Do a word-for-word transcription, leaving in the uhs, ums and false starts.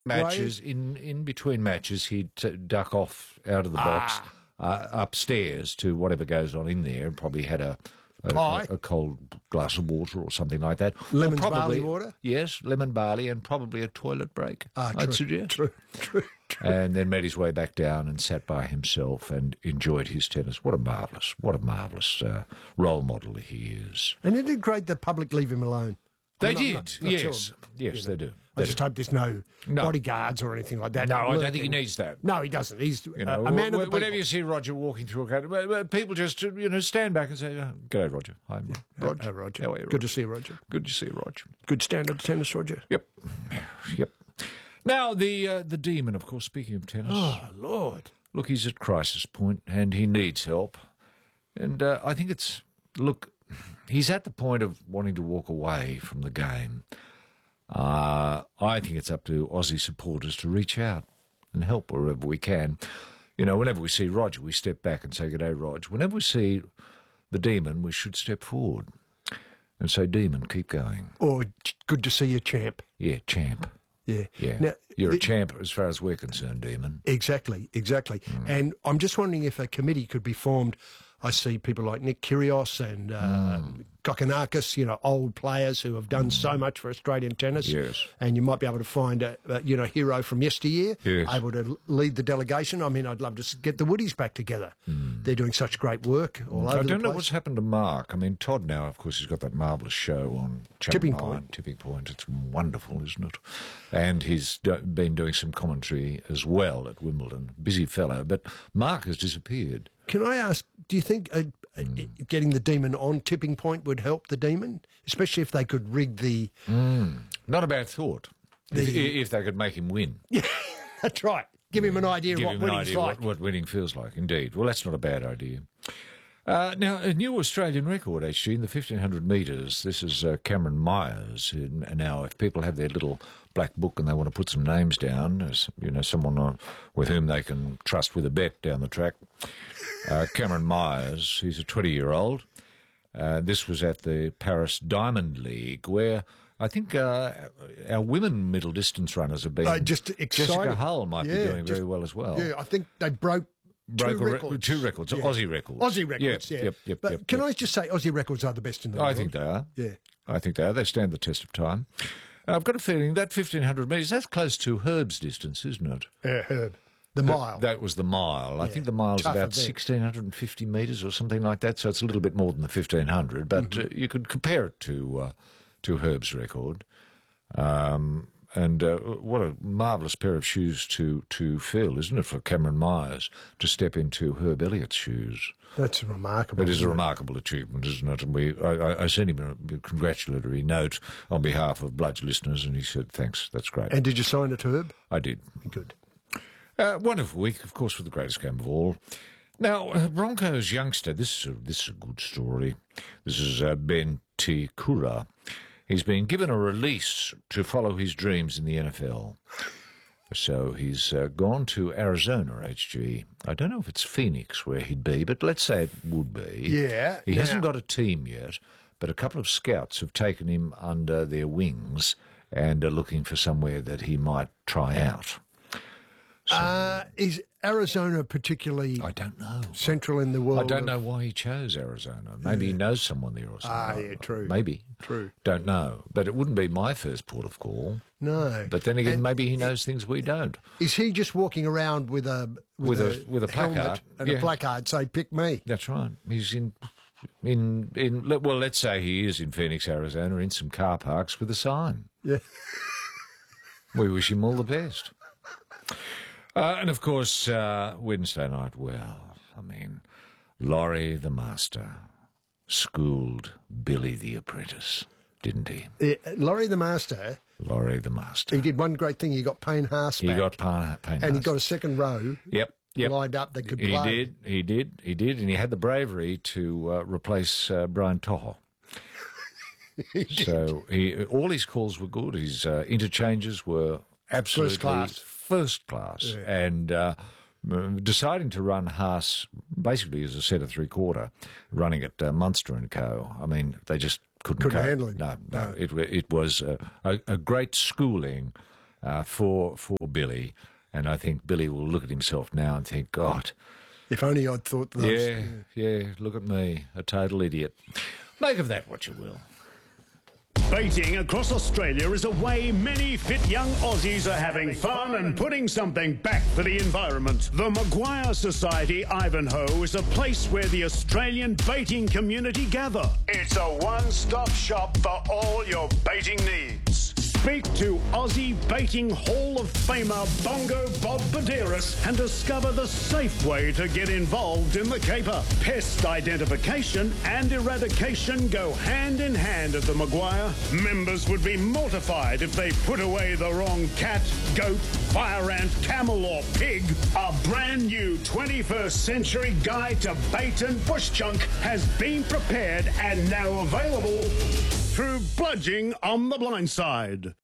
matches, in, in between matches, he'd t- duck off out of the box Ah. uh, upstairs to whatever goes on in there, and probably had a a, Pie. a, a cold glass of water or something like that. Lemons, Or probably, barley water? Yes, lemon barley, and probably a toilet break, Ah, I'd true, suggest. True, true, true. And then made his way back down and sat by himself and enjoyed his tennis. What a marvellous, what a marvellous uh, role model he is. And isn't it great the public leave him alone? They I'm not- did, not- not yes. sure. Yes, You they know. do. I They just do. hope there's no, No. bodyguards or anything like that. No, I don't think he lurking. needs that. No, he doesn't. He's You know, a, a man of wh- the whenever people. you see Roger walking through a crowd, well, well, people just uh, you know stand back and say, oh, "G'day, Roger. Hi, I'm Roger. Oh, Roger. How are you, Good to Roger? see you, Roger. Good to see you, Roger." Good standard tennis, Roger. Yep, yep. Now the uh, the demon, of course. Speaking of tennis, Oh, Lord. look, he's at crisis point and he needs help, and uh, I think it's look, he's at the point of wanting to walk away from the game. Uh, I think it's up to Aussie supporters to reach out and help wherever we can. You know, whenever we see Roger, we step back and say, "G'day, Rog." Whenever we see the demon, we should step forward and say, "Demon, keep going." Or ch- good to see you, champ. Yeah, champ. Yeah. Yeah, Now, you're the- a champ as far as we're concerned, demon. Exactly, exactly. Hmm. And I'm just wondering if a committee could be formed. I see people like Nick Kyrgios and uh, Hmm. Kokonakis, you know, old players who have done so much for Australian tennis. Yes. And you might be able to find a, a you know hero from yesteryear Yes. able to l- lead the delegation. I mean, I'd love to s- get the Woodies back together. They're doing such great work all over Hmm. I the don't know place. what's happened to Mark. I mean, Todd now, of course, he's got that marvellous show on Channel Tipping nine, Point. Tipping Point. It's wonderful, isn't it? And he's do- been doing some commentary as well at Wimbledon. Busy fellow. But Mark has disappeared. Can I ask, do you think uh, uh, getting the demon on Tipping Point would help the demon? Especially if they could rig the... Not a bad thought. If, The- if they could make him win. That's right. Give him an idea Give of what him an winning's idea like. what, what winning feels like, indeed. Well, that's not a bad idea. Uh, now, a new Australian record, H G, in the fifteen hundred metres. This is uh, Cameron Myers. And now, if people have their little black book and they want to put some names down, as you know, someone uh, with whom they can trust with a bet down the track, uh, Cameron Myers, he's a twenty-year-old. Uh, this was at the Paris Diamond League, where I think uh, our women middle distance runners have been. Uh, just excited. Jessica Hull might Yeah, be doing just- very well as well. Yeah, I think they broke Broke two a re- records. two records, Yeah. Aussie records. Aussie records, Yep, yeah. yep, yep, but yep, can yep. I just say Aussie records are the best in the world? I think they are. Yeah. I think they are. They stand the test of time. And I've got a feeling that fifteen hundred metres, that's close to Herb's distance, isn't it? Yeah, Herb. The mile. That was the mile. I think the mile's Tough about event. sixteen hundred fifty metres or something like that, so it's a little bit more than the fifteen hundred, but Mm-hmm. uh, you could compare it to uh, to Herb's record. Um, and uh, what a marvellous pair of shoes to, to fill, isn't it, for Cameron Myers to step into Herb Elliott's shoes. That's remarkable. It is a isn't remarkable achievement, isn't it? And we, I, I- I sent him a congratulatory note on behalf of Bludge listeners, and he said, "Thanks, that's great." And did you sign it to Herb? I did. Good. Uh, wonderful week, of course, for the greatest game of all. Now, uh, Broncos youngster, this is a, this is a good story. This is uh, Ben T. Kura. He's been given a release to follow his dreams in the N F L. So he's uh, gone to Arizona, H G. I don't know if it's Phoenix where he'd be, but let's say it would be. Yeah, He now- hasn't got a team yet, but a couple of scouts have taken him under their wings and are looking for somewhere that he might try out. Uh, is Arizona particularly I don't know. central in the world? I don't of- know why he chose Arizona. Maybe he knows someone there or something. Ah, yeah, true. Maybe. True. Don't know. But it wouldn't be my first port of call. No. But then again, And maybe he knows things we don't. is he just walking around with a With a- with a helmet placard, and yeah. a placard say "Pick me"? That's right. He's in, in, in. Well, let's say he is in Phoenix, Arizona, in some car parks with a sign. Yeah. We wish him all the best. Uh, and of course, uh, Wednesday night, well, I mean, Laurie the Master schooled Billy the Apprentice, didn't he? Uh, Laurie the Master, Laurie the Master. he did one great thing. He got Payne Haas He back, got Payne, Payne and he Haas. got a second row Yep, yep. lined up that could He play. did, he did, he did, and he had the bravery to uh, replace uh, Brian Toho. So he, all his calls were good. His uh, interchanges were absolutely class. first class. And uh, m- deciding to run Haas basically as a set of three quarter, running at uh, Munster and Co. I mean, they just couldn't, Couldn't cope. handle him. No, no, No. It wa- it was a, a, a great schooling. uh, for for Billy. And I think Billy will look at himself now and think, God, if only I'd thought those. yeah, yeah, look at me, a total idiot. Make of that what you will. Baiting across Australia is a way many fit young Aussies are having fun and putting something back for the environment. The Maguire Society Ivanhoe is a place where the Australian baiting community gather. It's a one-stop shop for all your baiting needs. Speak to Aussie Baiting Hall of Famer Bongo Bob Baderas and discover the safe way to get involved in the caper. Pest identification and eradication go hand in hand at the Maguire. Members would be mortified if they put away the wrong cat, goat, fire ant, camel or pig. A brand new twenty-first century guide to bait and bush chunk has been prepared and now available through Bludging on the Blind Side.